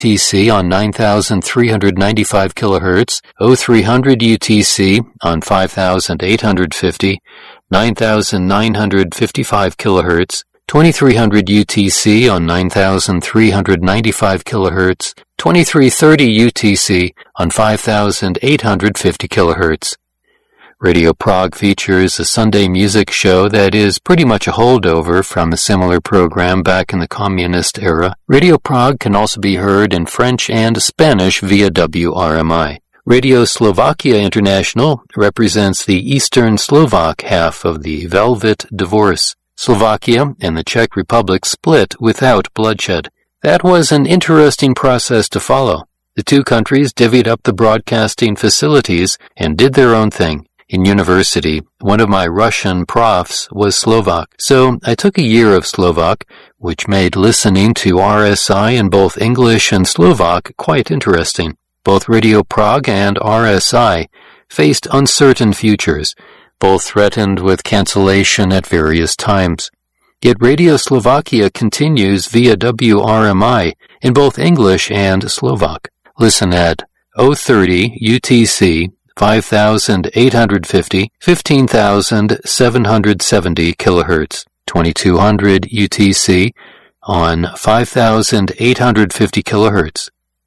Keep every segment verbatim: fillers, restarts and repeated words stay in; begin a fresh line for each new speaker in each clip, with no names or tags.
T C on nine thousand three hundred ninety-five kilohertz, oh three hundred U T C on five thousand eight hundred fifty, nine thousand nine hundred fifty-five kilohertz, twenty-three hundred U T C on nine thousand three hundred ninety-five kilohertz, twenty-three thirty U T C on five thousand eight hundred fifty kilohertz. Radio Prague features a Sunday music show that is pretty much a holdover from a similar program back in the communist era. Radio Prague can also be heard in French and Spanish via W R M I. Radio Slovakia International represents the Eastern Slovak half of the Velvet Divorce. Slovakia and the Czech Republic split without bloodshed. That was an interesting process to follow. The two countries divvied up the broadcasting facilities and did their own thing. In university, one of my Russian profs was Slovak, so I took a year of Slovak, which made listening to R S I in both English and Slovak quite interesting. Both Radio Prague and R S I faced uncertain futures, both threatened with cancellation at various times. Yet Radio Slovakia continues via W R M I in both English and Slovak. Listen at oh thirty U T C, five thousand eight hundred fifty, fifteen thousand seven hundred seventy kilohertz, twenty-two hundred U T C on five thousand eight hundred fifty kilohertz.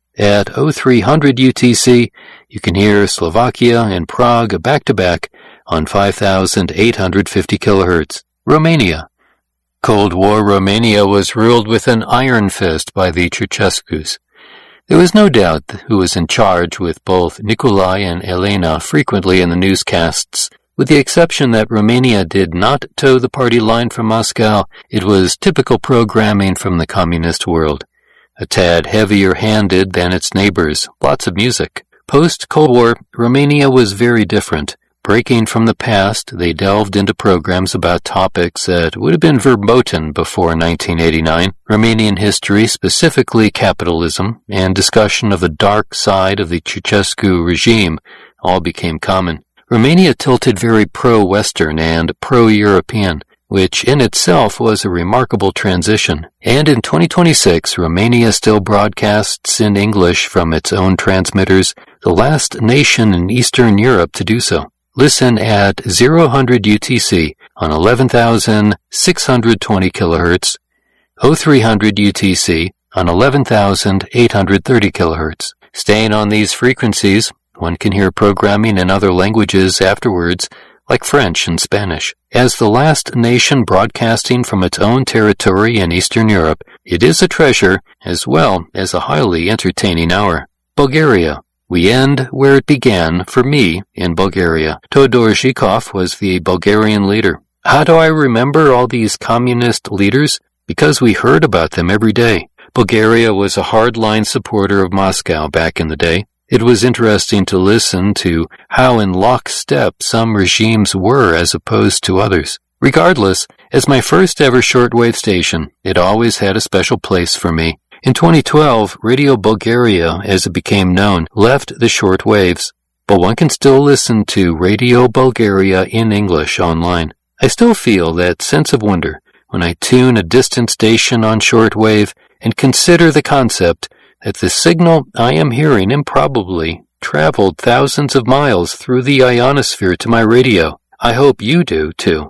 At oh three hundred U T C, you can hear Slovakia and Prague back-to-back on five thousand eight hundred fifty kilohertz. Romania. Cold War Romania was ruled with an iron fist by the Ceausescus. There was no doubt who was in charge, with both Nikolai and Elena frequently in the newscasts. With the exception that Romania did not toe the party line from Moscow, it was typical programming from the communist world. A tad heavier-handed than its neighbors, lots of music. Post-Cold War, Romania was very different. Breaking from the past, they delved into programs about topics that would have been verboten before nineteen eighty-nine. Romanian history, specifically capitalism, and discussion of the dark side of the Ceausescu regime all became common. Romania tilted very pro-Western and pro-European, which in itself was a remarkable transition. And in twenty twenty-six, Romania still broadcasts in English from its own transmitters, the last nation in Eastern Europe to do so. Listen at oh hundred U T C on eleven thousand six hundred twenty kilohertz, oh three hundred U T C on eleven thousand eight hundred thirty kilohertz. Staying on these frequencies, one can hear programming in other languages afterwards, like French and Spanish. As the last nation broadcasting from its own territory in Eastern Europe, it is a treasure as well as a highly entertaining hour. Bulgaria. We end where it began for me in Bulgaria. Todor Zhikov was the Bulgarian leader. How do I remember all these communist leaders? Because we heard about them every day. Bulgaria was a hardline supporter of Moscow back in the day. It was interesting to listen to how in lockstep some regimes were as opposed to others. Regardless, as my first ever shortwave station, it always had a special place for me. In twenty twelve, Radio Bulgaria, as it became known, left the short waves, but one can still listen to Radio Bulgaria in English online. I still feel that sense of wonder when I tune a distant station on shortwave and consider the concept that the signal I am hearing improbably traveled thousands of miles through the ionosphere to my radio. I hope you do, too.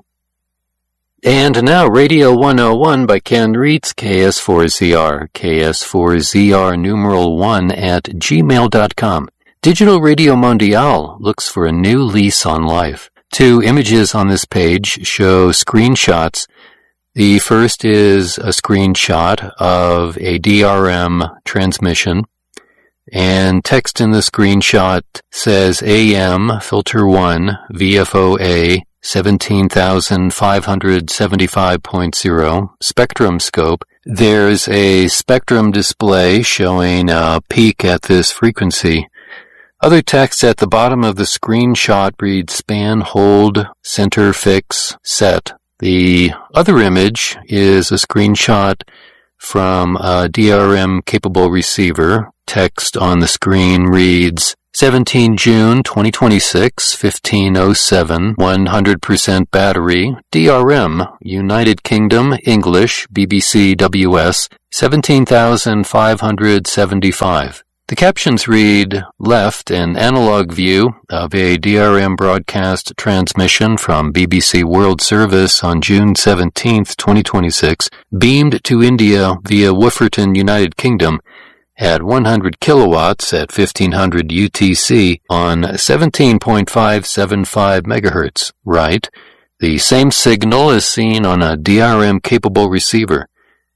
And now Radio one oh one by Ken Reitz, K S four Z R, K S four Z R numeral one at gmail dot com. Digital Radio Mondiale looks for a new lease on life. Two images on this page show screenshots. The first is a screenshot of a D R M transmission, and text in the screenshot says A M filter one V F O A seventeen thousand five hundred seventy-five point zero spectrum scope. There's a spectrum display showing a peak at this frequency. Other text at the bottom of the screenshot reads span, hold, center, fix, set. The other image is a screenshot from a D R M capable receiver. Text on the screen reads seventeenth of June twenty twenty-six, fifteen oh seven, one hundred percent battery, D R M, United Kingdom, English, B B C W S, seventeen thousand five hundred seventy-five. The captions read, left, an analog view of a D R M broadcast transmission from B B C World Service on June seventeenth, twenty twenty-six, beamed to India via Wooferton, United Kingdom, at one hundred kilowatts at fifteen hundred U T C on seventeen point five seven five megahertz. Right. The same signal is seen on a D R M-capable receiver.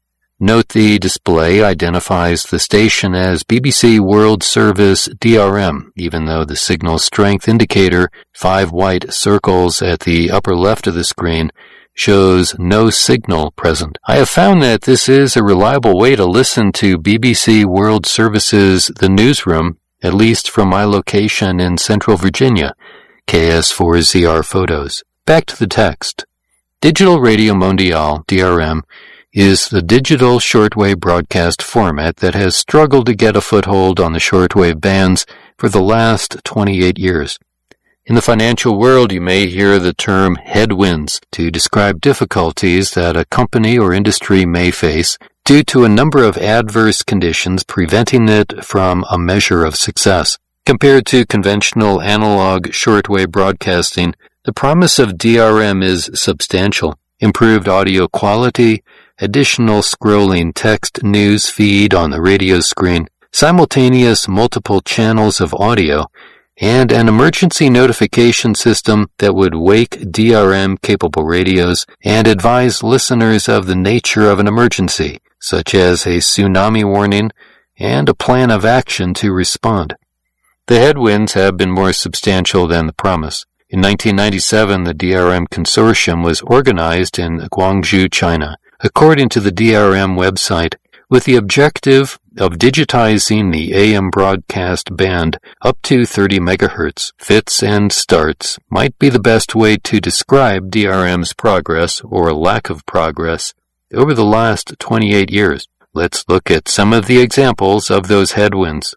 Note the display identifies the station as B B C World Service D R M, even though the signal strength indicator, five white circles at the upper left of the screen, shows no signal present. I have found that this is a reliable way to listen to B B C World Service's The Newsroom, at least from my location in Central Virginia, K S four Z R photos. Back to the text. Digital Radio Mondiale, D R M, is the digital shortwave broadcast format that has struggled to get a foothold on the shortwave bands for the last twenty-eight years. In the financial world, you may hear the term headwinds to describe difficulties that a company or industry may face due to a number of adverse conditions preventing it from a measure of success. Compared to conventional analog shortwave broadcasting, the promise of D R M is substantial. Improved audio quality, additional scrolling text news feed on the radio screen, simultaneous multiple channels of audio, and an emergency notification system that would wake D R M-capable radios and advise listeners of the nature of an emergency, such as a tsunami warning and a plan of action to respond. The headwinds have been more substantial than the promise. In nineteen ninety-seven, the D R M Consortium was organized in Guangzhou, China, according to the D R M website, with the objective of digitizing the A M broadcast band up to thirty megahertz. Fits and starts might be the best way to describe D R M's progress or lack of progress over the last twenty-eight years. Let's look at some of the examples of those headwinds.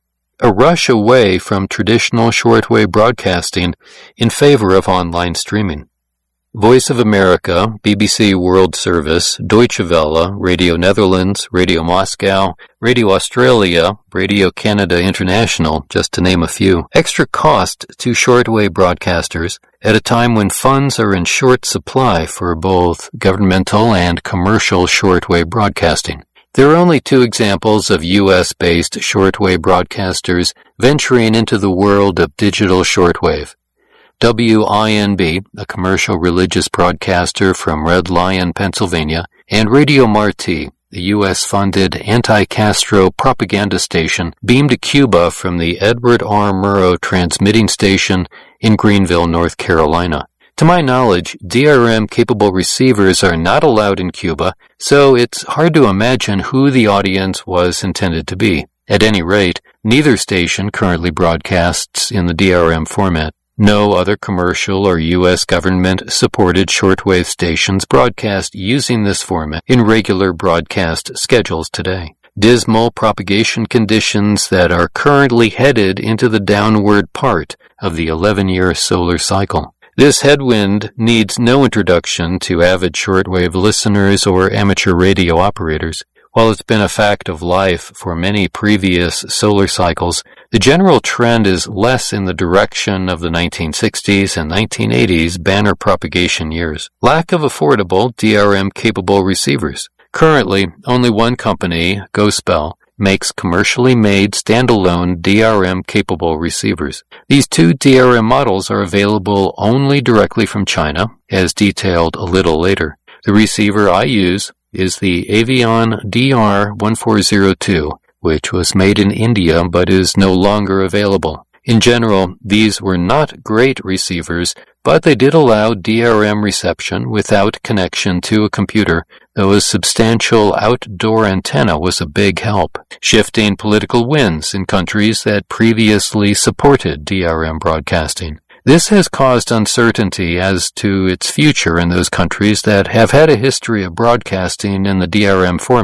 A rush away from traditional shortwave broadcasting in favor of online streaming. Voice of America, B B C World Service, Deutsche Welle, Radio Netherlands, Radio Moscow, Radio Australia, Radio Canada International, just to name a few. Extra cost to shortwave broadcasters at a time when funds are in short supply for both governmental and commercial shortwave broadcasting. There are only two examples of U S-based shortwave broadcasters venturing into the world of digital shortwave. W I N B, a commercial religious broadcaster from Red Lion, Pennsylvania, and Radio Marti, a U S-funded anti-Castro propaganda station beamed to Cuba from the Edward R. Murrow transmitting station in Greenville, North Carolina. To my knowledge, D R M-capable receivers are not allowed in Cuba, so it's hard to imagine who the audience was intended to be. At any rate, neither station currently broadcasts in the D R M format. No other commercial or U S government-supported shortwave stations broadcast using this format in regular broadcast schedules today. Dismal propagation conditions that are currently headed into the downward part of the eleven-year solar cycle. This headwind needs no introduction to avid shortwave listeners or amateur radio operators. While it's been a fact of life for many previous solar cycles, the general trend is less in the direction of the nineteen sixties and nineteen eighties banner propagation years. Lack of affordable D R M-capable receivers. Currently, only one company, Gospel, makes commercially made standalone D R M-capable receivers. These two D R M models are available only directly from China, as detailed a little later. The receiver I use is the Avion D R one four zero two, which was made in India but is no longer available. In general, these were not great receivers, but they did allow D R M reception without connection to a computer, though a substantial outdoor antenna was a big help, shifting political winds in countries that previously supported D R M broadcasting. This has caused uncertainty as to its future in those countries that have had a history of broadcasting in the D R M format.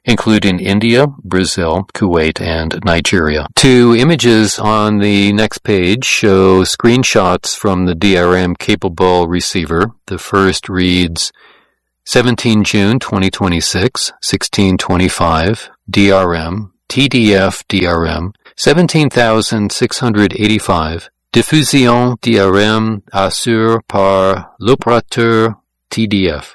including India, Brazil, Kuwait, and Nigeria. Two images on the next page show screenshots from the D R M-capable receiver. The first reads seventeenth of June twenty twenty-six, sixteen twenty-five, D R M, T D F D R M, seventeen thousand six hundred eighty-five, diffusion D R M assurée par l'opérateur T D F.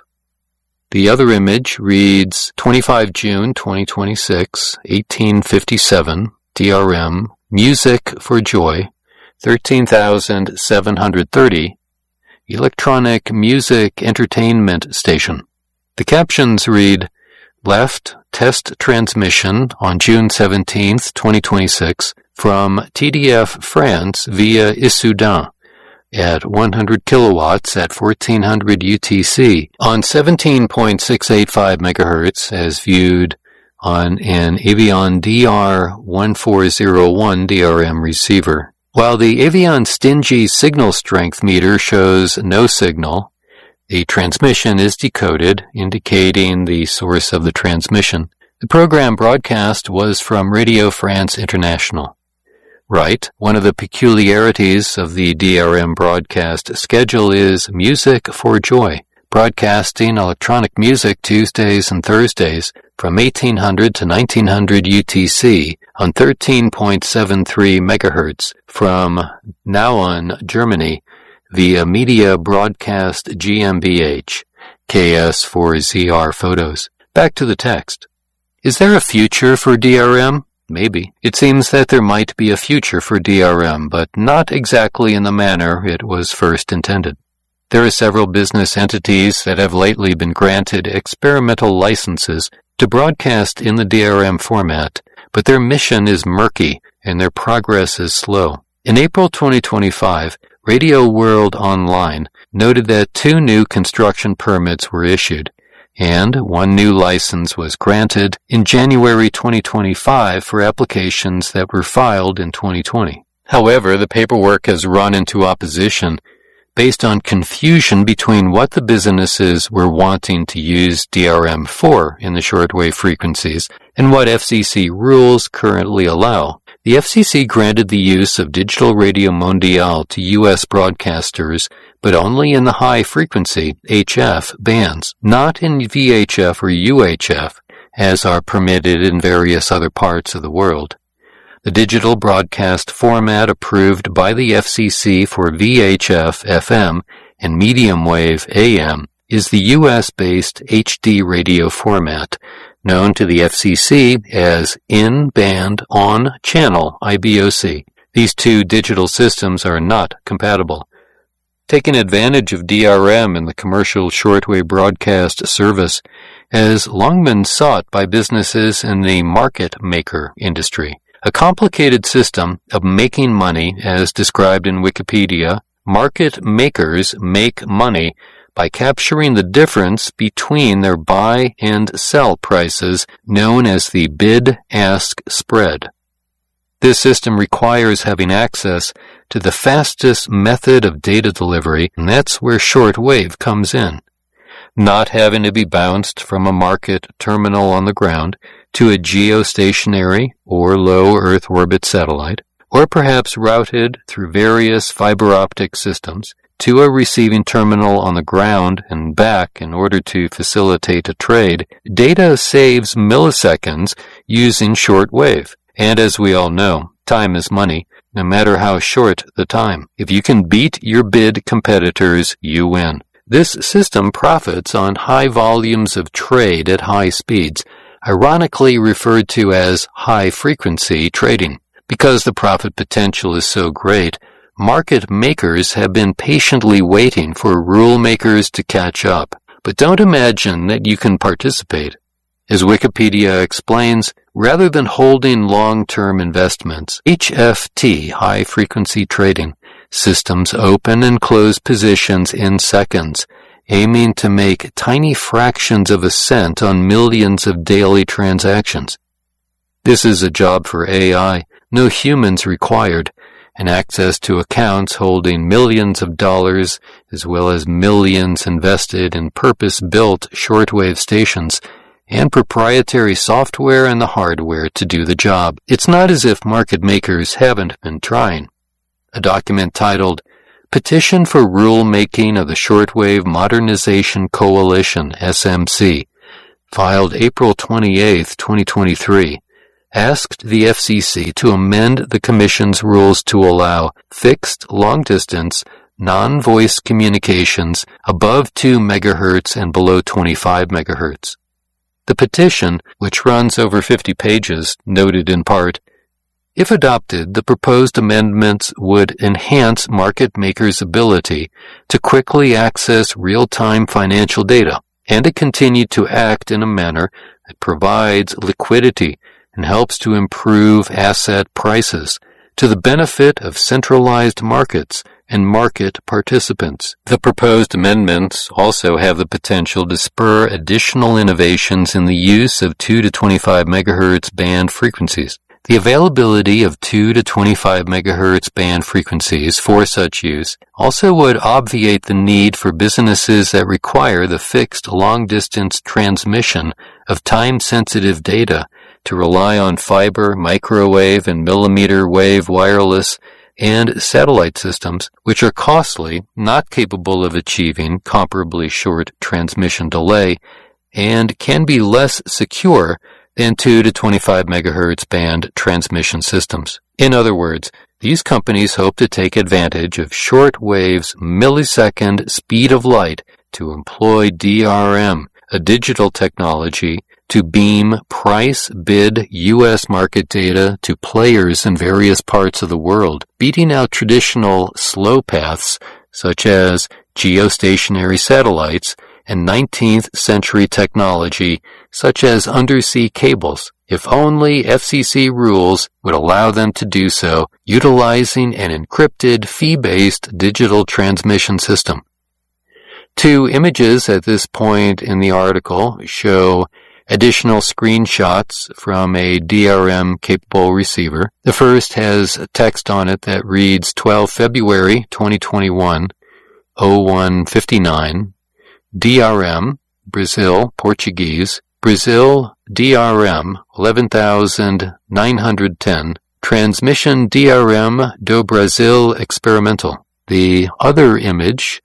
The other image reads twenty-fifth of June twenty twenty-six, eighteen fifty-seven, D R M, Music for Joy, thirteen thousand seven hundred thirty, Electronic Music Entertainment Station. The captions read, left test transmission on June seventeenth, twenty twenty-six from T D F France via Issoudun at one hundred kilowatts at fourteen hundred U T C on seventeen point six eight five megahertz as viewed on an Avion D R one four zero one D R M receiver. While the Avion Stingy signal strength meter shows no signal, the transmission is decoded, indicating the source of the transmission. The program broadcast was from Radio France International. Right, one of the peculiarities of the D R M broadcast schedule is Music for Joy, broadcasting electronic music Tuesdays and Thursdays from eighteen hundred to nineteen hundred U T C on thirteen point seven three megahertz from Nauen, Germany, via Media Broadcast G m B H, K S four Z R photos. Back to the text. Is there a future for D R M? Maybe. It seems that there might be a future for D R M, but not exactly in the manner it was first intended. There are several business entities that have lately been granted experimental licenses to broadcast in the D R M format, but their mission is murky and their progress is slow. In April twenty twenty-five, Radio World Online noted that two new construction permits were issued, and one new license was granted in January twenty twenty-five for applications that were filed in twenty twenty. However, the paperwork has run into opposition based on confusion between what the businesses were wanting to use D R M for in the shortwave frequencies and what F C C rules currently allow. The F C C granted the use of Digital Radio Mondiale to U S broadcasters, but only in the high-frequency H F bands, not in V H F or U H F, as are permitted in various other parts of the world. The digital broadcast format approved by the F C C for V H F F M and medium wave A M is the U S-based H D radio format, known to the F C C as In-Band On-Channel I B O C. These two digital systems are not compatible. Taking advantage of D R M in the commercial shortwave broadcast service has long been sought by businesses in the market maker industry. A complicated system of making money, as described in Wikipedia, market makers make money by capturing the difference between their buy and sell prices, known as the bid-ask spread. This system requires having access to the fastest method of data delivery, and that's where shortwave comes in. Not having to be bounced from a market terminal on the ground to a geostationary or low Earth orbit satellite, or perhaps routed through various fiber optic systems to a receiving terminal on the ground and back in order to facilitate a trade, data saves milliseconds using shortwave. And as we all know, time is money, no matter how short the time. If you can beat your bid competitors, you win. This system profits on high volumes of trade at high speeds, ironically referred to as high-frequency trading. Because the profit potential is so great, market makers have been patiently waiting for rule makers to catch up. But don't imagine that you can participate. As Wikipedia explains, rather than holding long-term investments, H F T, high-frequency trading, systems open and close positions in seconds, aiming to make tiny fractions of a cent on millions of daily transactions. This is a job for A I, no humans required, and access to accounts holding millions of dollars as well as millions invested in purpose-built shortwave stations and proprietary software and the hardware to do the job. It's not as if market makers haven't been trying. A document titled Petition for Rulemaking of the Shortwave Modernization Coalition, S M C, filed April twenty-eighth, twenty twenty-three, asked the F C C to amend the Commission's rules to allow fixed long-distance, non-voice communications above two megahertz and below twenty-five megahertz. The petition, which runs over fifty pages, noted in part, if adopted, the proposed amendments would enhance market makers' ability to quickly access real-time financial data and to continue to act in a manner that provides liquidity and helps to improve asset prices to the benefit of centralized markets and market participants. The proposed amendments also have the potential to spur additional innovations in the use of two to twenty-five megahertz band frequencies. The availability of two to twenty-five megahertz band frequencies for such use also would obviate the need for businesses that require the fixed long-distance transmission of time-sensitive data to rely on fiber, microwave, and millimeter wave wireless and satellite systems, which are costly, not capable of achieving comparably short transmission delay, and can be less secure than two to twenty-five megahertz band transmission systems. In other words, these companies hope to take advantage of shortwave's millisecond speed of light to employ D R M, a digital technology, to beam price bid U S market data to players in various parts of the world, beating out traditional slow paths such as geostationary satellites and nineteenth century technology such as undersea cables, if only F C C rules would allow them to do so utilizing an encrypted fee-based digital transmission system. Two images at this point in the article show additional screenshots from a D R M-capable receiver. The first has text on it that reads twelve February twenty twenty-one, oh one fifty-nine, D R M, Brazil, Portuguese, Brazil, D R M, eleven thousand nine hundred ten, transmission D R M do Brasil experimental. The other image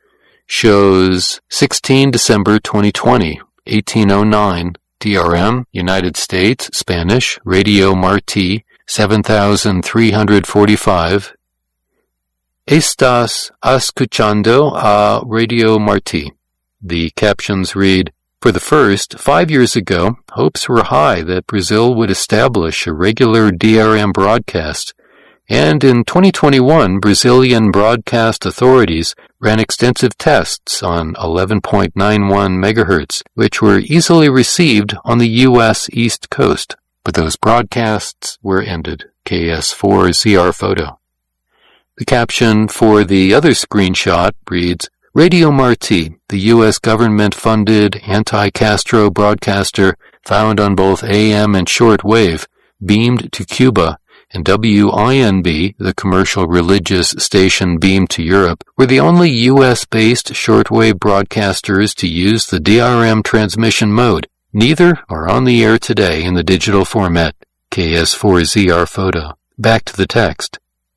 shows sixteen December twenty twenty, eighteen oh nine, D R M, United States, Spanish, Radio Martí, seven thousand three hundred forty-five. Estás escuchando a Radio Martí. The captions read, for the first, five years ago, hopes were high that Brazil would establish a regular D R M broadcast, and in twenty twenty-one, Brazilian broadcast authorities ran extensive tests on eleven point nine one megahertz, which were easily received on the U S East Coast, but those broadcasts were ended. K S four Z R photo. The caption for the other screenshot reads, Radio Martí, the U S government-funded anti-Castro broadcaster found on both A M and shortwave, beamed to Cuba, and W I N B, the commercial religious station beamed to Europe, were the only U S-based shortwave broadcasters to use the D R M transmission mode. Neither are on the air today in the digital format. K S four Z R photo. Back to the text.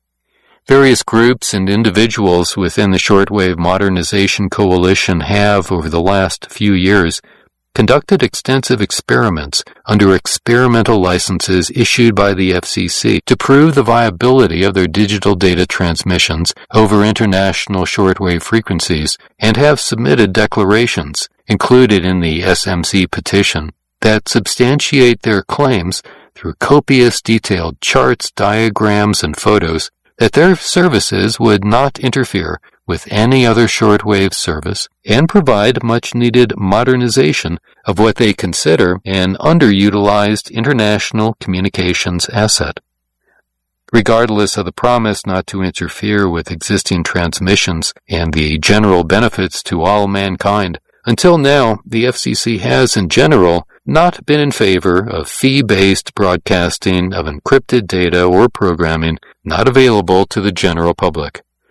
Various groups and individuals within the Shortwave Modernization Coalition have, over the last few years, conducted extensive experiments under experimental licenses issued by the F C C to prove the viability of their digital data transmissions over international shortwave frequencies, and have submitted declarations, included in the S M C petition, that substantiate their claims through copious detailed charts, diagrams, and photos that their services would not interfere with any other shortwave service and provide much-needed modernization of what they consider an underutilized international communications asset. Regardless of the promise not to interfere with existing transmissions and the general benefits to all mankind, until now, the F C C has, in general, not been in favor of fee-based broadcasting of encrypted data or programming not available to the general public.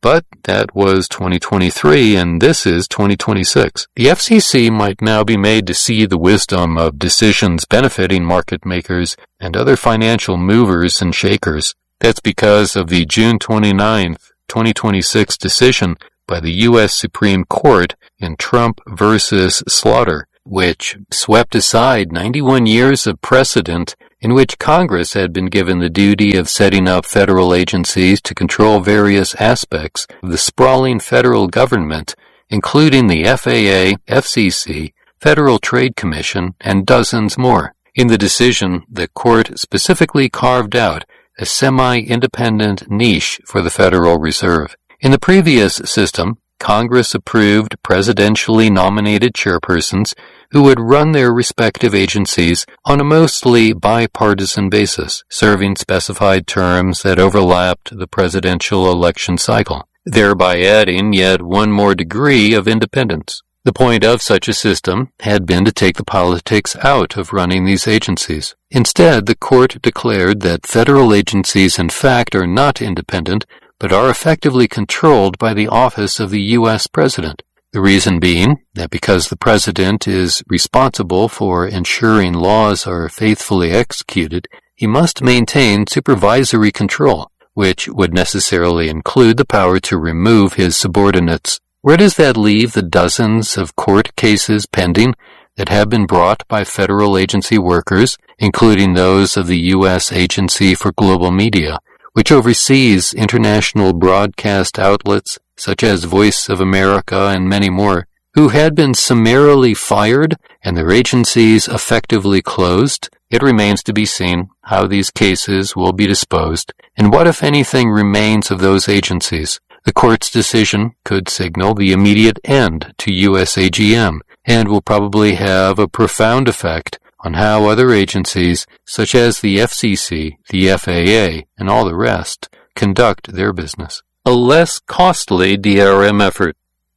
But that was twenty twenty-three, and this is twenty twenty-six. The F C C might now be made to see the wisdom of decisions benefiting market makers and other financial movers and shakers. That's because of the June twenty-ninth, twenty twenty-six decision by the U S Supreme Court in Trump versus Slaughter, which swept aside ninety-one years of precedent in which Congress had been given the duty of setting up federal agencies to control various aspects of the sprawling federal government, including the F A A, F C C, Federal Trade Commission, and dozens more. In the decision, the court specifically carved out a semi-independent niche for the Federal Reserve. In the previous system, Congress approved presidentially nominated chairpersons who would run their respective agencies on a mostly bipartisan basis, serving specified terms that overlapped the presidential election cycle, thereby adding yet one more degree of independence. The point of such a system had been to take the politics out of running these agencies. Instead, the court declared that federal agencies in fact are not independent, but are effectively controlled by the office of the U S President. The reason being that because the President is responsible for ensuring laws are faithfully executed, he must maintain supervisory control, which would necessarily include the power to remove his subordinates. Where does that leave the dozens of court cases pending that have been brought by federal agency workers, including those of the U S Agency for Global Media, which oversees international broadcast outlets such as Voice of America and many more, who had been summarily fired and their agencies effectively closed? It remains to be seen how these cases will be disposed and what, if anything, remains of those agencies. The court's decision could signal the immediate end to U S A G M and will probably have a profound effect on how other agencies, such as the F C C, the F A A, and all the rest, conduct their business. A less costly D R M effort.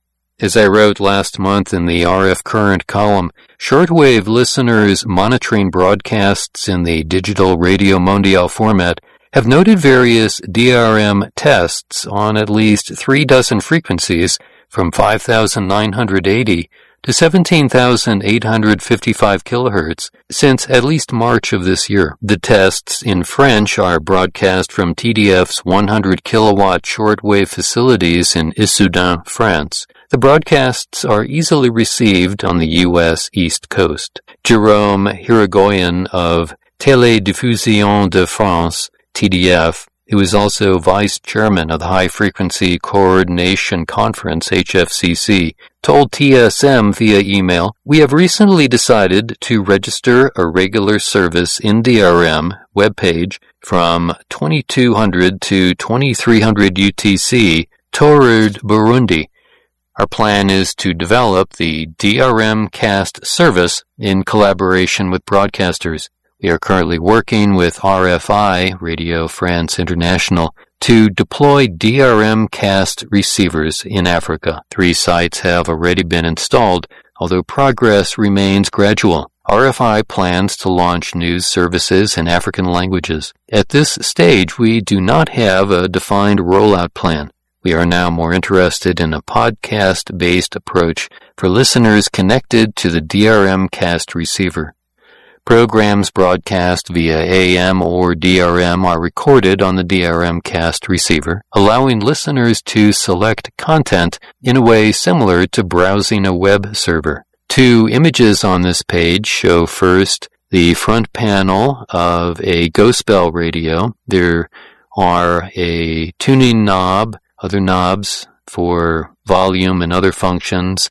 As I wrote last month in the R F Current column, shortwave listeners monitoring broadcasts in the digital Radio Mondial format have noted various D R M tests on at least three dozen frequencies from five thousand nine hundred eighty to seventeen thousand eight hundred fifty-five kilohertz since at least March of this year. The tests in French are broadcast from T D F's one hundred kilowatt shortwave facilities in Issoudun, France. The broadcasts are easily received on the U S East Coast. Jerome Hirigoyen of Télédiffusion de France, T D F, who is also vice chairman of the High Frequency Coordination Conference, H F C C, told T S M via email, "We have recently decided to register a regular service in D R M webpage from twenty-two hundred to twenty-three hundred U T C toward Burundi. Our plan is to develop the D R M cast service in collaboration with broadcasters. We are currently working with R F I, Radio France International, to deploy D R M cast receivers in Africa. Three sites have already been installed, although progress remains gradual. R F I plans to launch news services in African languages. At this stage, we do not have a defined rollout plan. We are now more interested in a podcast-based approach for listeners connected to the D R M cast receiver. Programs broadcast via A M or D R M are recorded on the D R M cast receiver, allowing listeners to select content in a way similar to browsing a web server. Two images on this page show first the front panel of a Gospel radio. There are a tuning knob, other knobs for volume and other functions,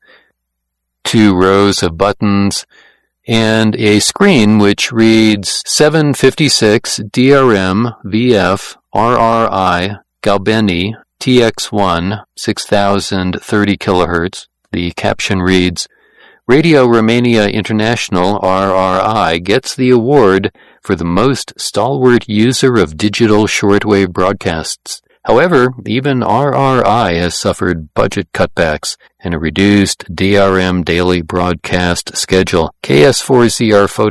two rows of buttons, and a screen which reads seven fifty-six D R M V F R R I Galbeni T X one six thousand thirty kilohertz. The caption reads, Radio Romania International R R I gets the award for the most stalwart user of digital shortwave broadcasts. However, even R R I has suffered budget cutbacks and a reduced D R M daily broadcast schedule. K S four Z R photo.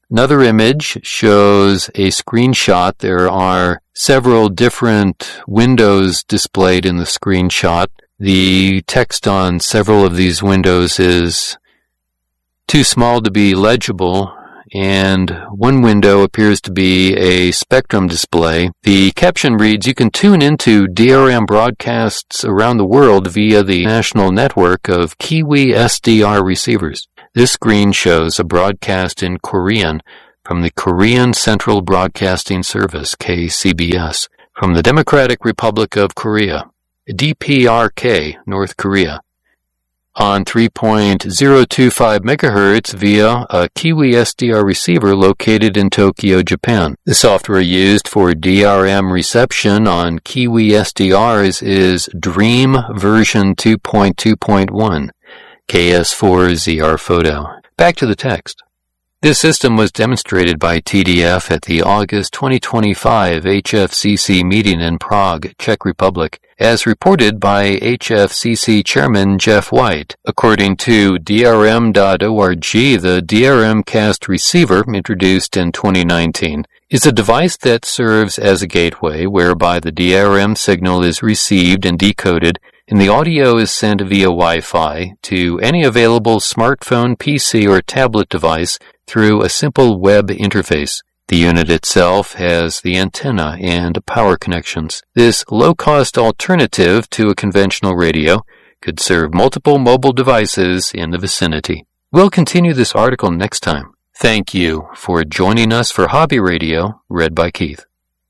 Another image shows a screenshot. There are several different windows displayed in the screenshot. The text on several of these windows is too small to be legible, and one window appears to be a spectrum display. The caption reads, "You can tune into D R M broadcasts around the world via the national network of Kiwi S D R receivers." This screen shows a broadcast in Korean from the Korean Central Broadcasting Service, K C B S, from the Democratic Republic of Korea, D P R K, North Korea, on three point zero two five megahertz via a Kiwi S D R receiver located in Tokyo, Japan. The software used for D R M reception on Kiwi S D Rs is Dream version two point two point one, K S four Z R Photo. Back to the text. This system was demonstrated by T D F at the August twenty twenty-five H F C C meeting in Prague, Czech Republic, as reported by H F C C Chairman Jeff White. According to D R M dot org, the D R M Cast receiver, introduced in twenty nineteen, is a device that serves as a gateway whereby the D R M signal is received and decoded, and the audio is sent via Wi-Fi to any available smartphone, P C, or tablet device through a simple web interface. The unit itself has the antenna and power connections. This low-cost alternative to a conventional radio could serve multiple mobile devices in the vicinity. We'll continue this article next time. Thank you for joining us for Hobby Radio, read by Keith.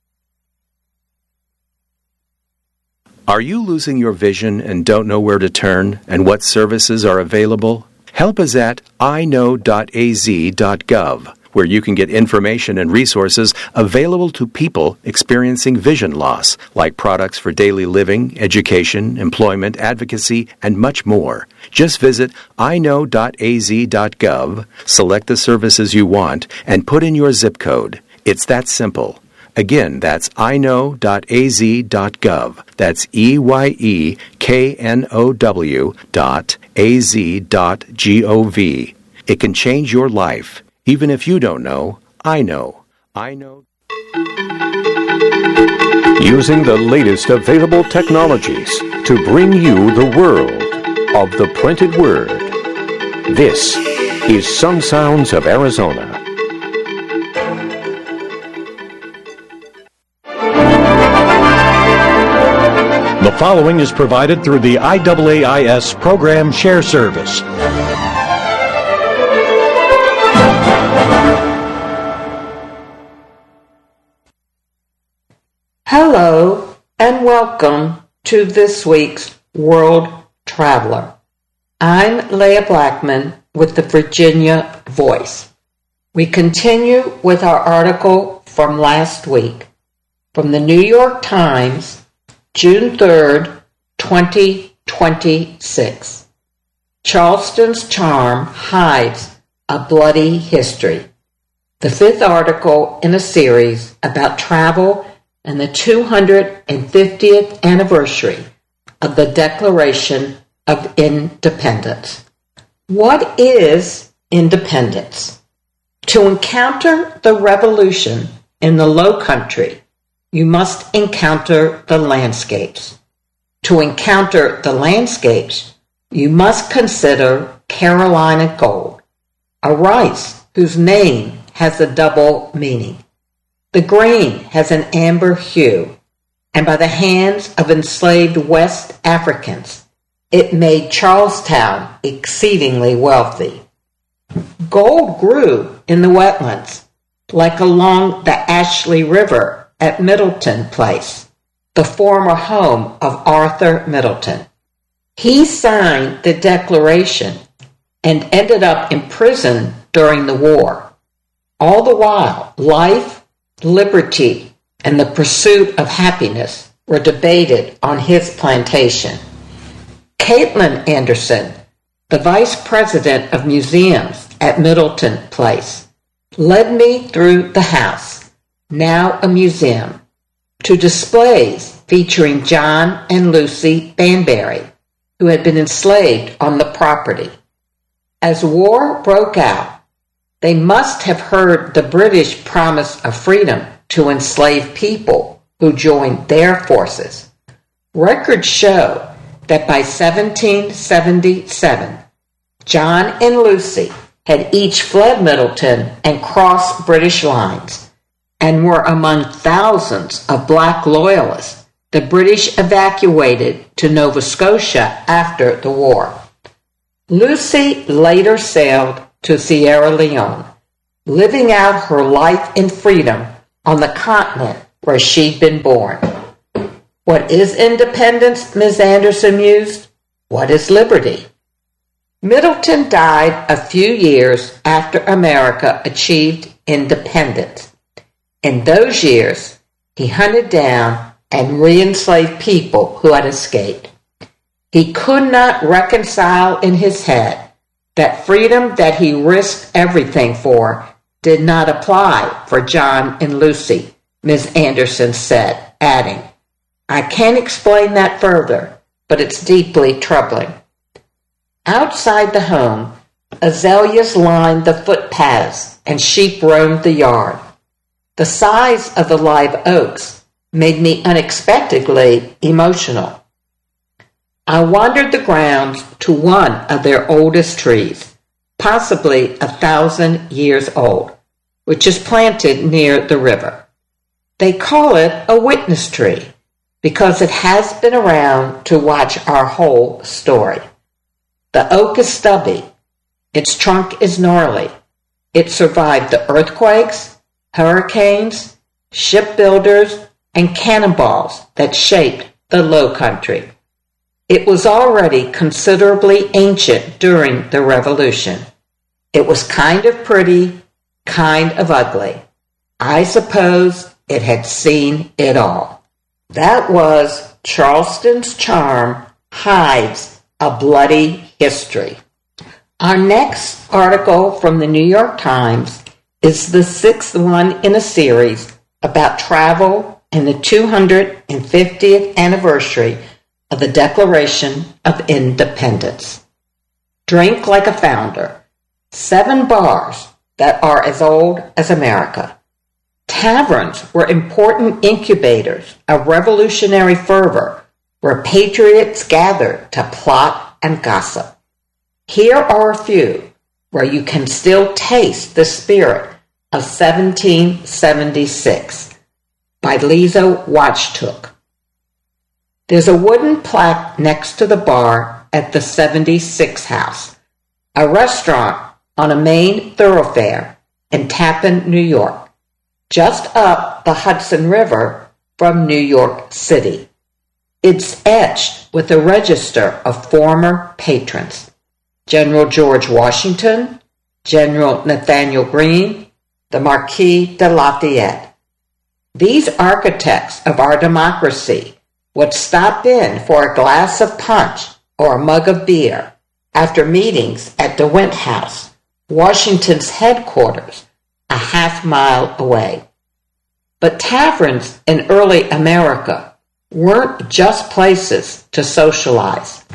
Are you losing your vision and don't know where to turn and what services are available? Help us at i know dot a z dot gov, where you can get information and resources available to people experiencing vision loss, like products for daily living, education, employment, advocacy, and much more. Just visit i know dot a z dot gov, select the services you want, and put in your zip code. It's that simple. Again, that's i know dot a z dot gov. That's E Y E K N O W dot A Z dot G O V. It can change your life. Even if you don't know, I know. I know.
Using the latest available technologies to bring you the world of the printed word. This is Sun Sounds of Arizona. The following is provided through the I A A I S Program Share Service.
Hello and welcome to this week's World Traveler. I'm Leah Blackman with the Virginia Voice. We continue with our article from last week from the New York Times, June third, twenty twenty-six. Charleston's charm hides a bloody history. The fifth article in a series about travel and the two hundred fiftieth anniversary of the Declaration of Independence. What is independence? To encounter the revolution in the Low Country, you must encounter the landscapes. To encounter the landscapes, you must consider Carolina gold, a rice whose name has a double meaning. The grain has an amber hue, and by the hands of enslaved West Africans, it made Charlestown exceedingly wealthy. Gold grew in the wetlands, like along the Ashley River at Middleton Place, the former home of Arthur Middleton. He signed the Declaration and ended up in prison during the war. All the while, life, liberty, and the pursuit of happiness were debated on his plantation. Caitlin Anderson, the vice president of museums at Middleton Place, led me through the house, now a museum, to displays featuring John and Lucy Banbury, who had been enslaved on the property. As war broke out, They must have heard the British promise of freedom to enslaved people who joined their forces. Records show that by seventeen seventy-seven, John and Lucy had each fled Middleton and crossed British lines, and were among thousands of black loyalists the British evacuated to Nova Scotia after the war. Lucy later sailed to Sierra Leone, living out her life in freedom on the continent where she'd been born. What is independence, Miz Anderson mused? What is liberty? Middleton died a few years after America achieved independence. In those years, he hunted down and re-enslaved people who had escaped. He could not reconcile in his head that freedom that he risked everything for did not apply for John and Lucy, Miz Anderson said, adding, I can't explain that further, but it's deeply troubling. Outside the home, azaleas lined the footpaths and sheep roamed the yard. The size of the live oaks made me unexpectedly emotional. I wandered the grounds to one of their oldest trees, possibly a thousand years old, which is planted near the river. They call it a witness tree because it has been around to watch our whole story. The oak is stubby. Its trunk is gnarly. It survived the earthquakes, hurricanes, shipbuilders, and cannonballs that shaped the Low Country. It was already considerably ancient during the Revolution. It was kind of pretty, kind of ugly. I suppose it had seen it all. That was Charleston's charm hides a bloody history. Our next article from the New York Times is the sixth one in a series about travel and the two hundred fiftieth anniversary of the Declaration of Independence. Drink like a founder. Seven bars that are as old as America. Taverns were important incubators of revolutionary fervor where patriots gathered to plot and gossip. Here are a few where you can still taste the spirit of seventeen seventy-six by Liza Watchtook. There's a wooden plaque next to the bar at the seventy-six House, a restaurant on a main thoroughfare in Tappan, New York, just up the Hudson River from New York City. It's etched with a register of former patrons: General George Washington, General Nathanael Greene, the Marquis de Lafayette. These architects of our democracy would stop in for a glass of punch or a mug of beer after meetings at DeWitt House, Washington's headquarters, a half mile away. But taverns in early America weren't just places to socialize.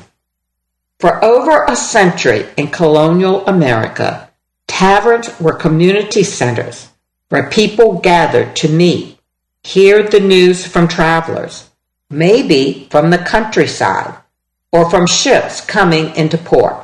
For over a century in colonial America, taverns were community centers where people gathered to meet, hear the news from travelers, maybe from the countryside or from ships coming into port,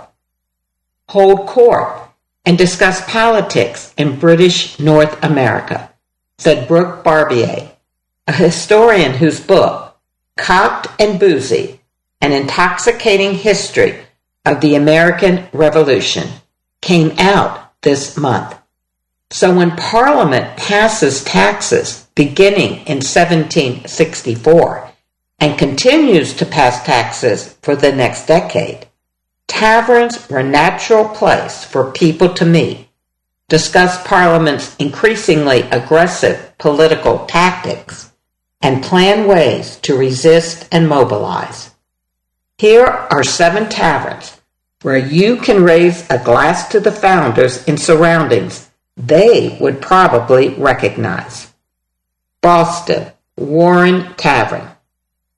hold court, and discuss politics in British North America, said Brooke Barbier, a historian whose book, Cocked and Boozy, An Intoxicating History of the American Revolution, came out this month. So when Parliament passes taxes beginning in seventeen sixty-four and continues to pass taxes for the next decade, taverns were a natural place for people to meet, discuss Parliament's increasingly aggressive political tactics, and plan ways to resist and mobilize. Here are seven taverns where you can raise a glass to the founders in surroundings they would probably recognize. Boston, Warren Tavern.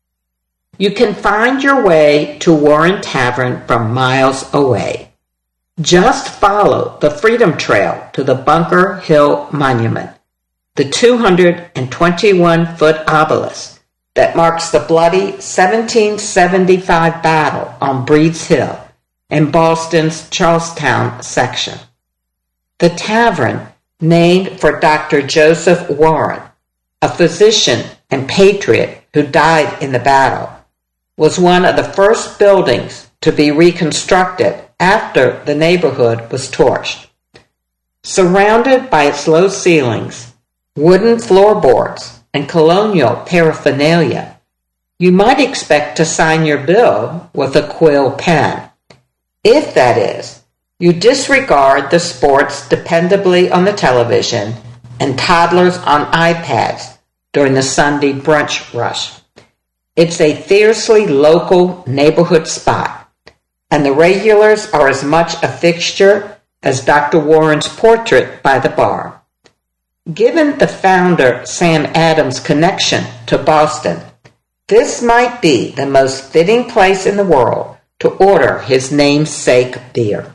You can find your way to Warren Tavern from miles away. Just follow the Freedom Trail to the Bunker Hill Monument, the two hundred twenty-one foot obelisk that marks the bloody seventeen seventy-five battle on Breed's Hill in Boston's Charlestown section. The tavern, named for Doctor Joseph Warren, a physician and patriot who died in the battle, was one of the first buildings to be reconstructed after the neighborhood was torched. Surrounded by its low ceilings, wooden floorboards, and colonial paraphernalia, you might expect to sign your bill with a quill pen. If, that is, you disregard the sports dependably on the television and toddlers on iPads during the Sunday brunch rush. It's a fiercely local neighborhood spot, and the regulars are as much a fixture as Doctor Warren's portrait by the bar. Given the founder Sam Adams' connection to Boston, this might be the most fitting place in the world to order his namesake beer.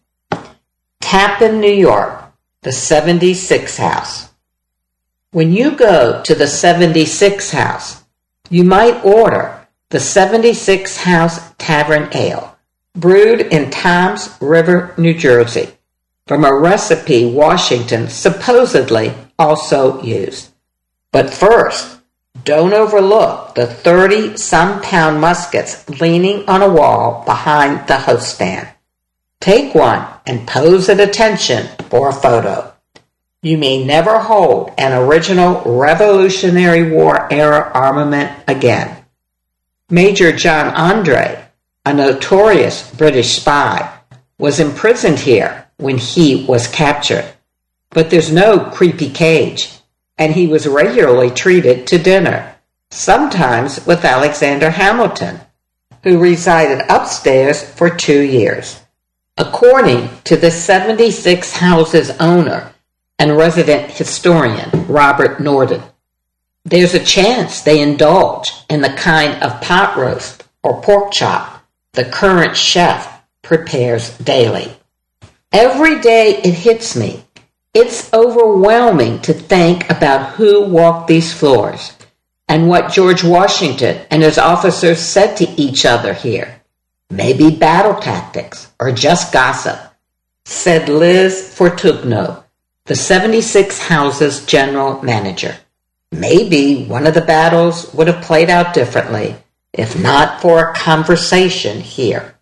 Tappan, New York, the seventy-six House. When you go to the seventy-six House, you might order the seventy-six House Tavern Ale, brewed in Toms River, New Jersey, from a recipe Washington supposedly also used. But first, don't overlook the thirty-some-pound muskets leaning on a wall behind the host stand. Take one and pose at attention for a photo. You may never hold an original Revolutionary War-era armament again. Major John Andre, a notorious British spy, was imprisoned here when he was captured. But there's no creepy cage, and he was regularly treated to dinner, sometimes with Alexander Hamilton, who resided upstairs for two years. According to the seventy-six House's owner and resident historian, Robert Norden, there's a chance they indulge in the kind of pot roast or pork chop the current chef prepares daily. Every day it hits me. It's overwhelming to think about who walked these floors and what George Washington and his officers said to each other here. Maybe battle tactics or just gossip, said Liz Fortugno, the seventy-six House's general manager. Maybe one of the battles would have played out differently if not for a conversation here.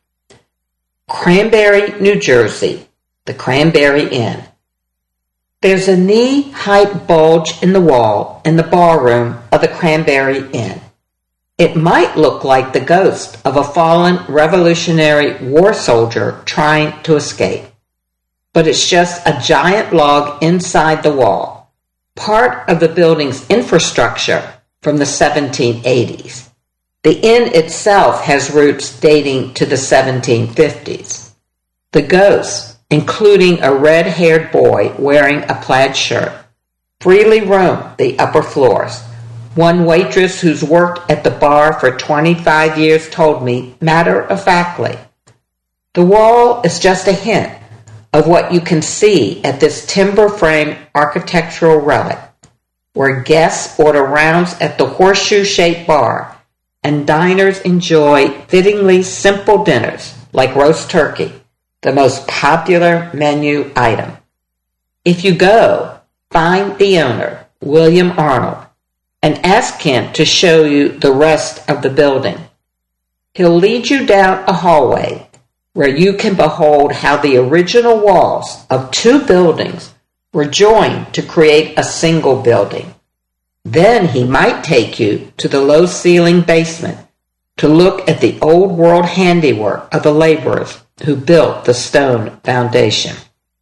Cranberry, New Jersey, the Cranberry Inn. There's a knee-height bulge in the wall in the barroom of the Cranberry Inn. It might look like the ghost of a fallen Revolutionary War soldier trying to escape. But it's just a giant log inside the wall, part of the building's infrastructure from the seventeen eighties. The inn itself has roots dating to the seventeen fifties. The ghosts, including a red-haired boy wearing a plaid shirt, freely roam the upper floors. One waitress who's worked at the bar for twenty-five years told me matter-of-factly, the wall is just a hint of what you can see at this timber-frame architectural relic, where guests order rounds at the horseshoe-shaped bar and diners enjoy fittingly simple dinners like roast turkey, the most popular menu item. If you go, find the owner, William Arnold, and ask him to show you the rest of the building. He'll lead you down a hallway where you can behold how the original walls of two buildings were joined to create a single building. Then he might take you to the low-ceiling basement to look at the old-world handiwork of the laborers who built the stone foundation.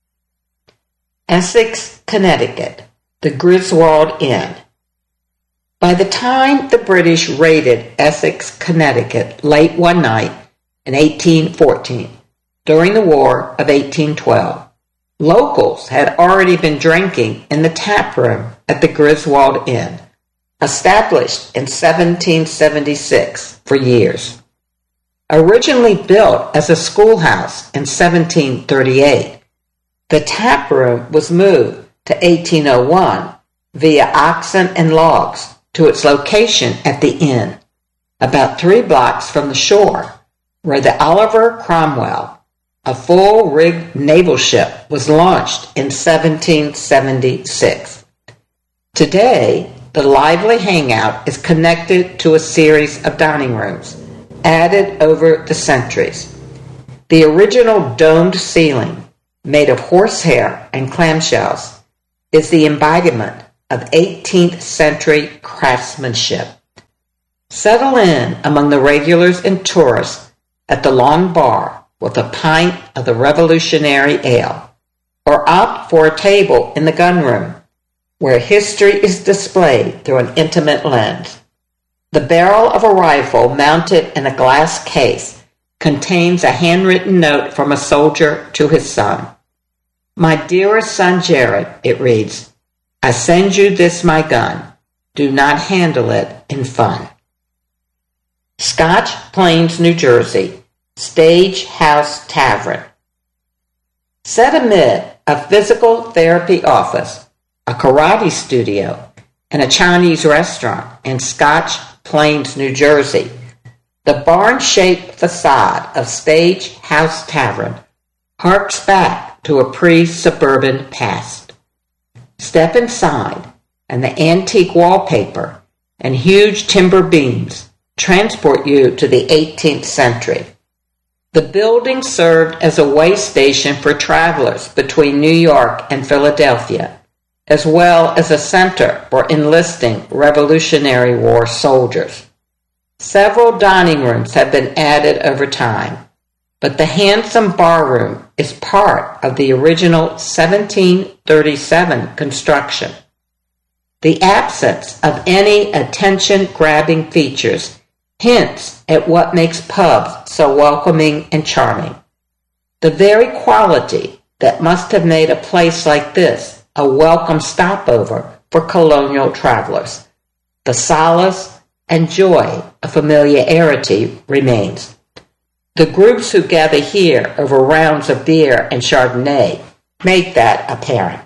Essex, Connecticut, the Griswold Inn. By the time the British raided Essex, Connecticut late one night in eighteen fourteen, during the War of eighteen twelve, locals had already been drinking in the tap room at the Griswold Inn, established in seventeen seventy-six, for years. Originally built as a schoolhouse in seventeen thirty-eight, the tap room was moved to eighteen oh one via oxen and logs to its location at the inn, about three blocks from the shore, where the Oliver Cromwell, a full-rigged naval ship, was launched in seventeen seventy-six. Today, the lively hangout is connected to a series of dining rooms, added over the centuries. The original domed ceiling, made of horsehair and clamshells, is the embodiment of eighteenth century craftsmanship. Settle in among the regulars and tourists at the long bar with a pint of the revolutionary ale, or opt for a table in the gunroom, where history is displayed through an intimate lens. The barrel of a rifle mounted in a glass case contains a handwritten note from a soldier to his son. "My dearest son Jared," it reads, "I send you this my gun. Do not handle it in fun." Scotch Plains, New Jersey, Stage House Tavern. Set amid a physical therapy office, a karate studio, and a Chinese restaurant in Scotch Plains, New Jersey, the barn-shaped facade of Stage House Tavern harks back to a pre-suburban past. Step inside, and the antique wallpaper and huge timber beams transport you to the eighteenth century. The building served as a way station for travelers between New York and Philadelphia, as well as a center for enlisting Revolutionary War soldiers. Several dining rooms have been added over time, but the handsome barroom is part of the original seventeen thirty-seven construction. The absence of any attention-grabbing features hints at what makes pubs so welcoming and charming. The very quality that must have made a place like this a welcome stopover for colonial travelers. The solace and joy of familiarity remains. The groups who gather here over rounds of beer and Chardonnay make that apparent.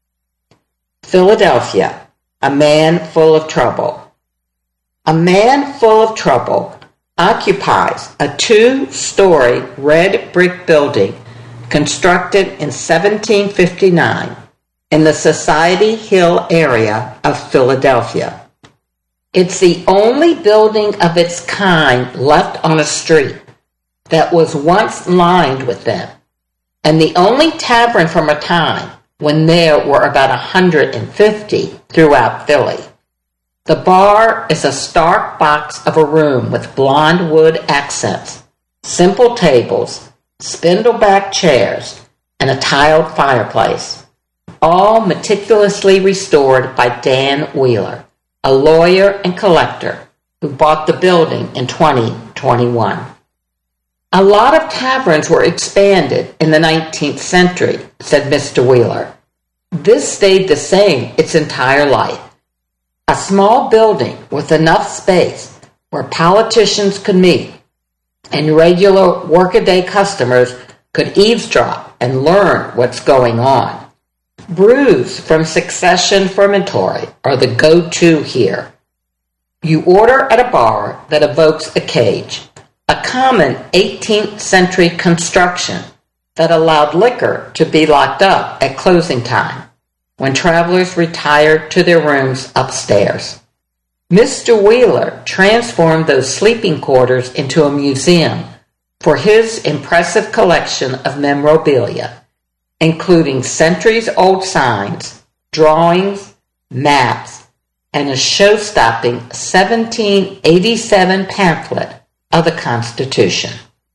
Philadelphia, a man full of trouble. A man full of trouble occupies a two-story red brick building constructed in seventeen fifty-nine in the Society Hill area of Philadelphia. It's the only building of its kind left on a street that was once lined with them, and the only tavern from a time when there were about one hundred fifty throughout Philly. The bar is a stark box of a room with blonde wood accents, simple tables, spindleback chairs, and a tiled fireplace, all meticulously restored by Dan Wheeler, a lawyer and collector who bought the building in twenty twenty-one. A lot of taverns were expanded in the nineteenth century, said Mister Wheeler. This stayed the same its entire life. A small building with enough space where politicians could meet and regular workaday customers could eavesdrop and learn what's going on. Brews from Succession Fermentory are the go-to here. You order at a bar that evokes a cage, a common eighteenth century construction that allowed liquor to be locked up at closing time when travelers retired to their rooms upstairs. Mister Wheeler transformed those sleeping quarters into a museum for his impressive collection of memorabilia, including centuries-old signs, drawings, maps, and a show-stopping seventeen eighty-seven pamphlet of the Constitution.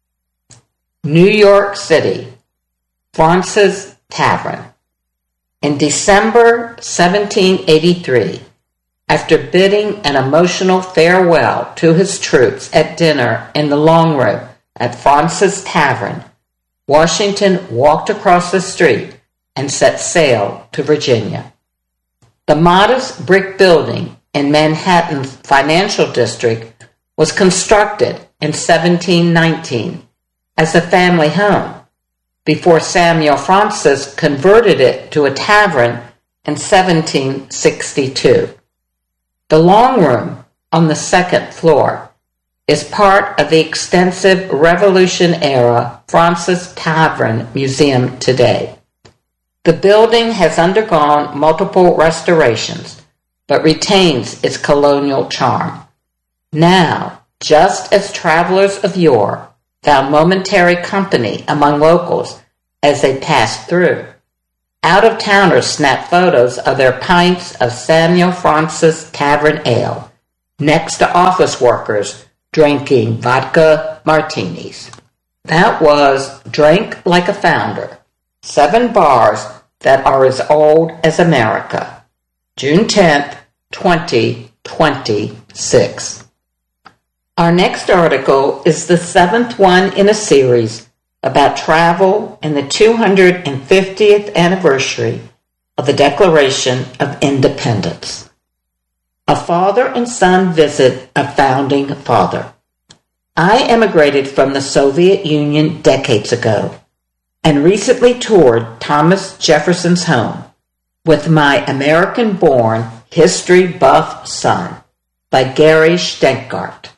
New York City, Fraunces Tavern. In December seventeen eighty-three, after bidding an emotional farewell to his troops at dinner in the long room at Fraunces Tavern, Washington walked across the street and set sail to Virginia. The modest brick building in Manhattan's financial district was constructed in seventeen nineteen as a family home before Samuel Francis converted it to a tavern in seventeen sixty-two. The long room on the second floor is part of the extensive Revolution-era Francis Tavern Museum today. The building has undergone multiple restorations, but retains its colonial charm. Now, just as travelers of yore found momentary company among locals as they passed through, out-of-towners snapped photos of their pints of Samuel Francis Tavern Ale next to office workers drinking vodka martinis. That was Drink Like a Founder, seven bars that are as old as America. June tenth, twenty twenty-six. Our next article is the seventh one in a series about travel and the two hundred fiftieth anniversary of the Declaration of Independence. A father and son visit a founding father. I emigrated from the Soviet Union decades ago and recently toured Thomas Jefferson's home with my American-born history buff son by Gary Stenkart.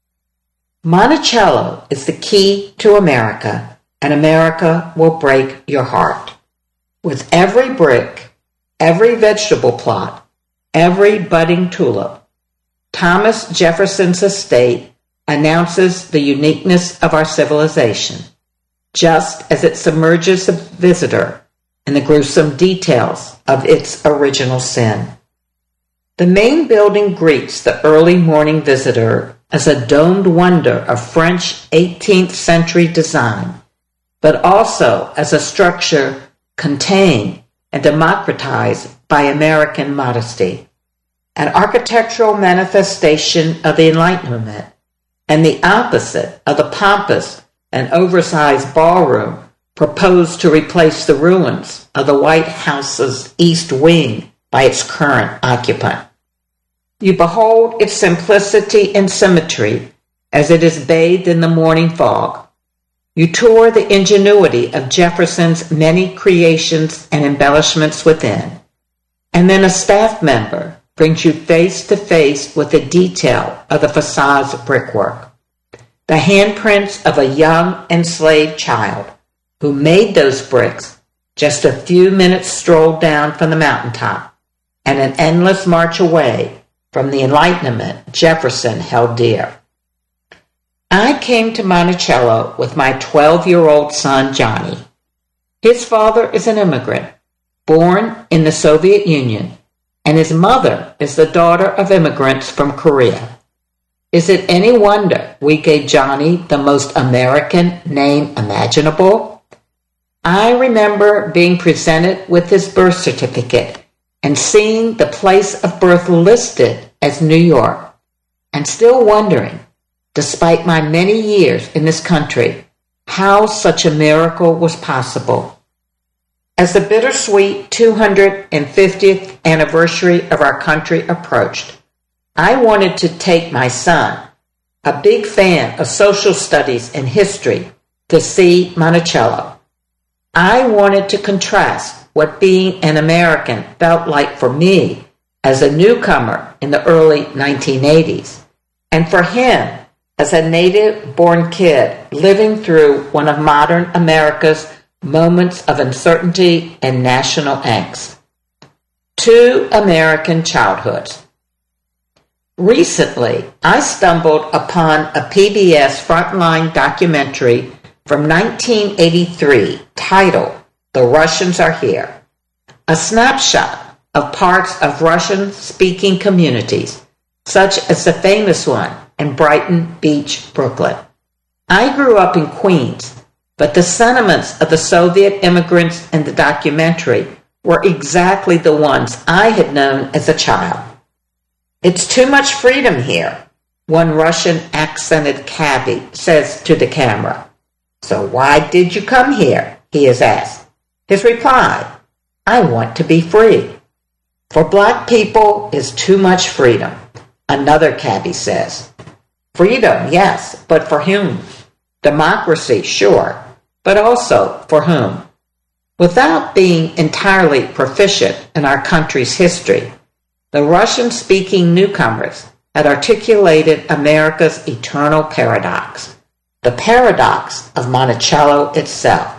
Monticello is the key to America, and America will break your heart. With every brick, every vegetable plot, every budding tulip, Thomas Jefferson's estate announces the uniqueness of our civilization, just as it submerges the visitor in the gruesome details of its original sin. The main building greets the early morning visitor as a domed wonder of French eighteenth century design, but also as a structure contained and democratized by American modesty, an architectural manifestation of the Enlightenment, and the opposite of the pompous and oversized ballroom proposed to replace the ruins of the White House's East Wing by its current occupant. You behold its simplicity and symmetry as it is bathed in the morning fog. You tour the ingenuity of Jefferson's many creations and embellishments within, and then a staff member brings you face to face with the detail of the facade's brickwork, the handprints of a young enslaved child who made those bricks just a few minutes stroll down from the mountaintop and an endless march away from the Enlightenment Jefferson held dear. I came to Monticello with my twelve-year-old son, Johnny. His father is an immigrant, born in the Soviet Union, and his mother is the daughter of immigrants from Korea. Is it any wonder we gave Johnny the most American name imaginable? I remember being presented with his birth certificate and seeing the place of birth listed as New York, and still wondering, despite my many years in this country, how such a miracle was possible. As the bittersweet two hundred fiftieth anniversary of our country approached, I wanted to take my son, a big fan of social studies and history, to see Monticello. I wanted to contrast what being an American felt like for me as a newcomer in the early nineteen eighties, and for him as a native-born kid living through one of modern America's moments of uncertainty and national angst. Two American childhoods. Recently, I stumbled upon a P B S Frontline documentary from nineteen eighty-three titled The Russians Are Here, a snapshot of parts of Russian-speaking communities, such as the famous one in Brighton Beach, Brooklyn. I grew up in Queens, but the sentiments of the Soviet immigrants in the documentary were exactly the ones I had known as a child. It's too much freedom here, one Russian-accented cabbie says to the camera. So why did you come here? He is asked. His reply, I want to be free. For black people is too much freedom, another cabbie says. Freedom, yes, but for whom? Democracy, sure, but also for whom? Without being entirely proficient in our country's history, the Russian-speaking newcomers had articulated America's eternal paradox, the paradox of Monticello itself.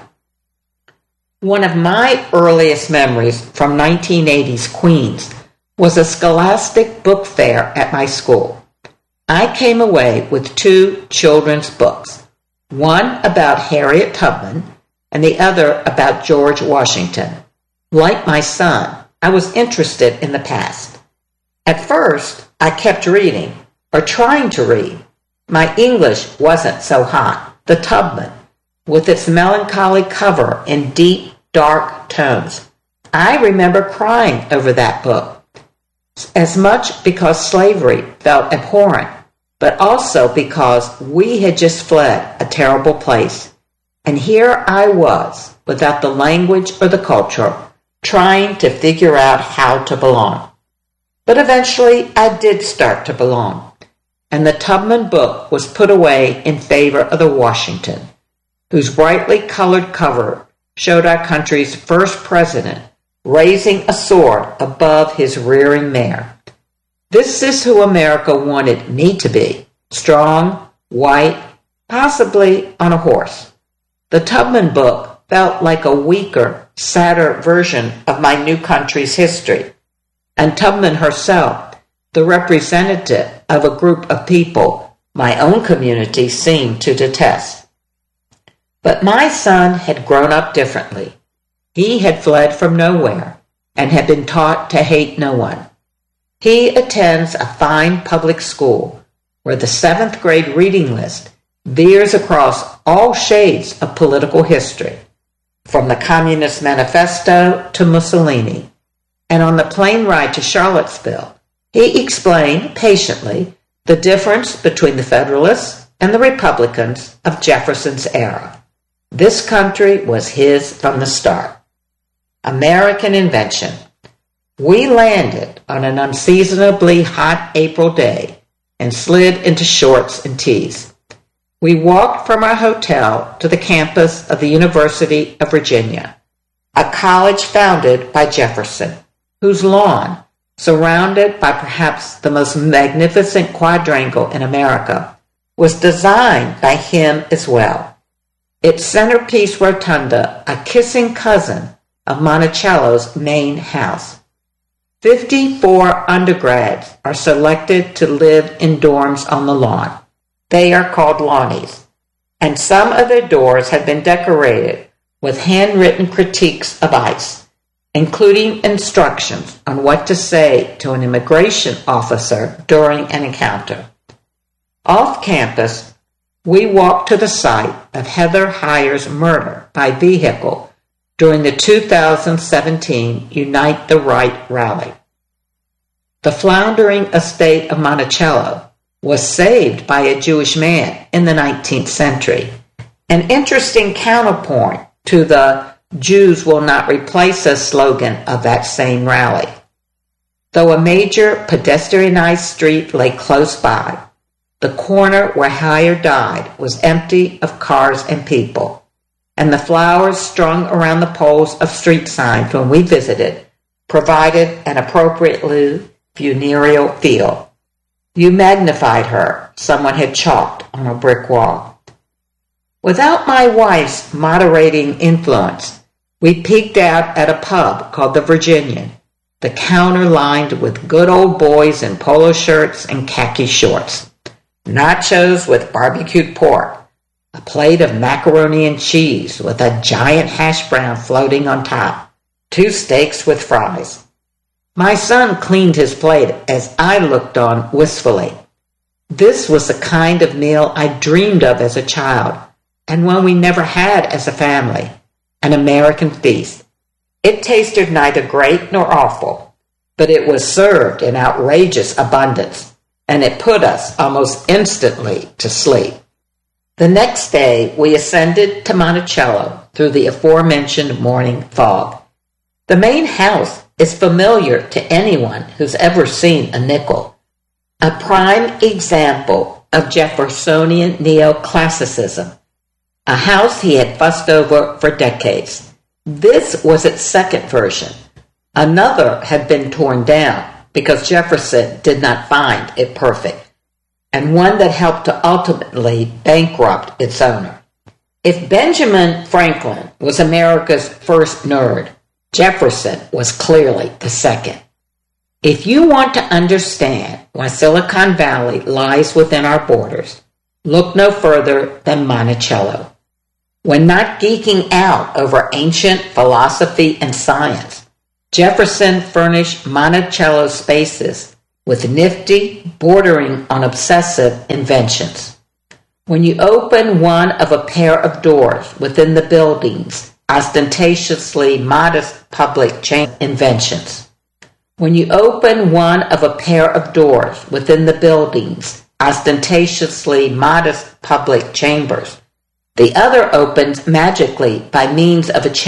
One of my earliest memories from nineteen eighties Queens was a scholastic book fair at my school. I came away with two children's books, one about Harriet Tubman and the other about George Washington. Like my son, I was interested in the past. At first, I kept reading, or trying to read. My English wasn't so hot. The Tubman, with its melancholy cover in deep, dark tones. I remember crying over that book, as much because slavery felt abhorrent, but also because we had just fled a terrible place. And here I was, without the language or the culture, trying to figure out how to belong. But eventually I did start to belong, and the Tubman book was put away in favor of the Washington, whose brightly colored cover showed our country's first president raising a sword above his rearing mare. This is who America wanted me to be, strong, white, possibly on a horse. The Tubman book felt like a weaker, sadder version of my new country's history, and Tubman herself, the representative of a group of people my own community seemed to detest. But my son had grown up differently. He had fled from nowhere and had been taught to hate no one. He attends a fine public school where the seventh grade reading list veers across all shades of political history, from the Communist Manifesto to Mussolini. And on the plane ride to Charlottesville, he explained patiently the difference between the Federalists and the Republicans of Jefferson's era. This country was his from the start. American invention. We landed on an unseasonably hot April day and slid into shorts and tees. We walked from our hotel to the campus of the University of Virginia, a college founded by Jefferson, whose lawn, surrounded by perhaps the most magnificent quadrangle in America, was designed by him as well. Its centerpiece rotunda, a kissing cousin of Monticello's main house. Fifty-four undergrads are selected to live in dorms on the lawn. They are called lawnies, and some of their doors have been decorated with handwritten critiques of ICE, including instructions on what to say to an immigration officer during an encounter. Off campus, we walked to the site of Heather Heyer's murder by vehicle during the two thousand seventeen Unite the Right rally. The floundering estate of Monticello was saved by a Jewish man in the nineteenth century, an interesting counterpoint to the Jews will not replace us slogan of that same rally. Though a major pedestrianized street lay close by, the corner where Heyer died was empty of cars and people, and the flowers strung around the poles of street signs when we visited provided an appropriately funereal feel. You magnified her, someone had chalked on a brick wall. Without my wife's moderating influence, we peeked out at a pub called the Virginian, the counter lined with good old boys in polo shirts and khaki shorts. Nachos with barbecued pork, a plate of macaroni and cheese with a giant hash brown floating on top, two steaks with fries. My son cleaned his plate as I looked on wistfully. This was the kind of meal I dreamed of as a child, and one we never had as a family, an American feast. It tasted neither great nor awful, but it was served in outrageous abundance, and it put us almost instantly to sleep. The next day, we ascended to Monticello through the aforementioned morning fog. The main house is familiar to anyone who's ever seen a nickel, a prime example of Jeffersonian neoclassicism, a house he had fussed over for decades. This was its second version. Another had been torn down because Jefferson did not find it perfect, and one that helped to ultimately bankrupt its owner. If Benjamin Franklin was America's first nerd, Jefferson was clearly the second. If you want to understand why Silicon Valley lies within our borders, look no further than Monticello. When not geeking out over ancient philosophy and science, Jefferson furnished Monticello spaces with nifty, bordering on obsessive inventions. When you open one of a pair of doors within the building's ostentatiously modest public chain inventions, when you open one of a pair of doors within the building's ostentatiously modest public chambers, the other opens magically by means of a